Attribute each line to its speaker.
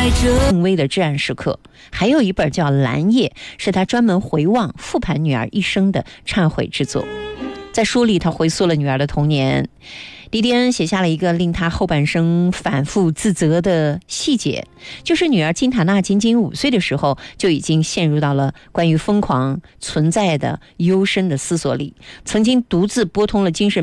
Speaker 1: 更微的至暗时刻。还有一本叫《蓝夜》，是他专门回望复盘女儿一生的忏悔之作。在书里，他回溯了女儿的童年。迪迪恩写下了一个令他后半生反复自责的细节，就是女儿金塔纳仅仅5岁的时候，就已经陷入到了关于疯狂存在的幽深的思索里，曾经独自拨通了精神